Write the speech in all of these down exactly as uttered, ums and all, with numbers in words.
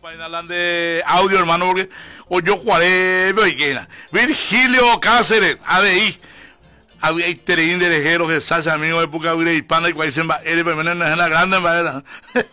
Hablan de audio, hermano, porque o yo cuaré, Virgilio Cáceres, A D I, había tereín de lejeros de salsa, amigo de época hispana y cuál se va, eres primero en la grande madera.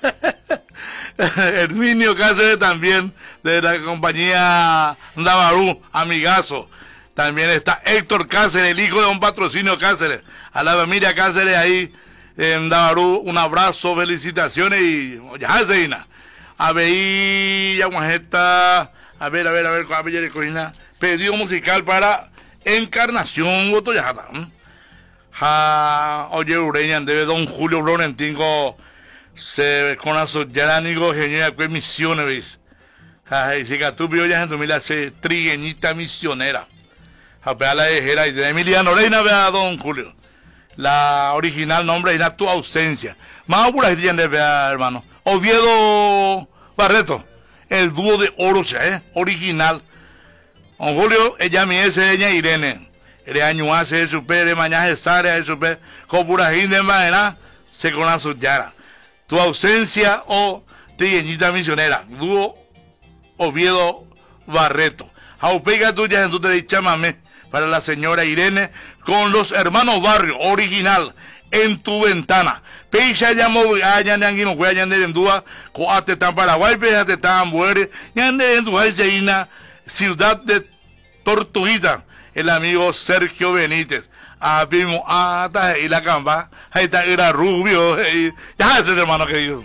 Herminio Cáceres también, de la compañía Dabarú, amigazo. También está Héctor Cáceres, el hijo de un patrocinio Cáceres. A la familia Cáceres ahí en Dabarú, un abrazo, felicitaciones y ya se ina. A ver, ya está, a ver, a ver, a ver, a ver, cocina. Pedido musical para Encarnación Botoyata. Ja, oye, Ureña, debe don Julio Florentingo, se con la soyaránigo, genial, que misiones, ¿veis? Ja, y si que tú vio ya en tu mila se trigueñita misionera. Ja, vea la ejera y de Emiliano Reina, vea don Julio. La original nombre es tu ausencia. Más por ahí de vea, hermano. Oviedo Barreto, el dúo de oro, ¿eh? Original. Don Julio, ella mi ese, ella Irene. El año hace su pere, mañana es área, su pere, con pura gente de manera, se con la suyara. Tu ausencia o trigueñita misionera, dúo Oviedo Barreto. Jaupega tuya en tu te chamame para la señora Irene con los hermanos Barrio, original. En tu ventana. Peixa llamo allá en Anguino, voy allá en Derendúa, coate tan Paraguay, pejate tan Buere, y en Derendúa, ciudad de Tortuguita, el amigo Sergio Benítez. Abimos, ah, y la camba, ahí está, era rubio, ya ese hermano querido.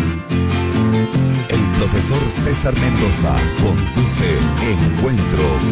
El profesor César Mendoza conduce Encuentro